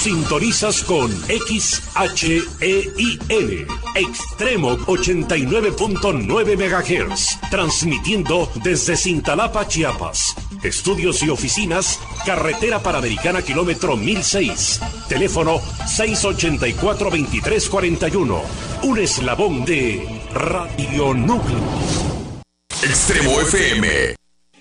Sintonizas con XHEIN, Extremo 89.9 MHz, transmitiendo desde Cintalapa, Chiapas. Estudios y oficinas, Carretera Panamericana, kilómetro 1006. Teléfono 684-2341. Un eslabón de Radio Núcleo. Extremo FM.